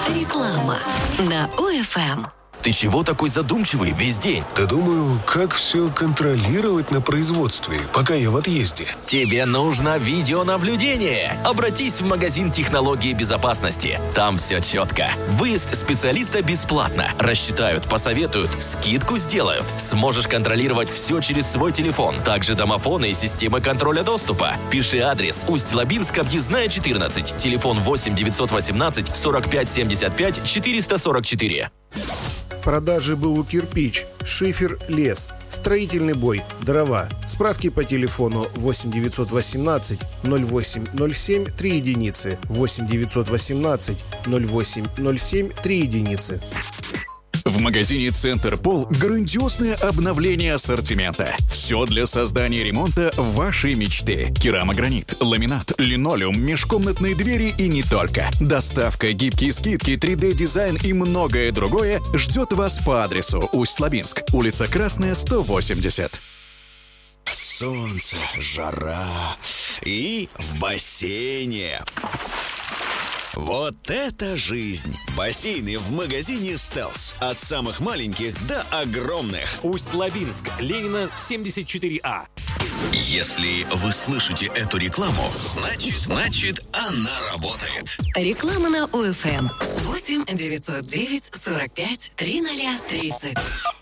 Реклама на УФМ. Ты чего такой задумчивый весь день? Да думаю, как все контролировать на производстве, пока я в отъезде. Тебе нужно видеонаблюдение. Обратись в магазин технологии безопасности. Там все четко. Выезд специалиста бесплатно. Рассчитают, посоветуют, скидку сделают. Сможешь контролировать все через свой телефон. Также домофоны и системы контроля доступа. Пиши адрес: Усть-Лабинск, объездная 14. Телефон 8 918 45 75 444. В продаже БУ «Кирпич», шифер, лес, строительный бой, дрова. Справки по телефону 8 918 08 07 3 единицы, 8 918 08 07 3 единицы. В магазине «Центр Пол» грандиозное обновление ассортимента. Все для создания ремонта вашей мечты. Керамогранит, ламинат, линолеум, межкомнатные двери и не только. Доставка, гибкие скидки, 3D-дизайн и многое другое ждет вас по адресу Усть-Лабинск, улица Красная, 180. Солнце, жара и в бассейне. Вот это жизнь! Бассейны в магазине «Стелс». От самых маленьких до огромных. Усть-Лабинск, Ленина, 74А. Если вы слышите эту рекламу, значит она работает. Реклама на УФМ. 8 909 45 3030.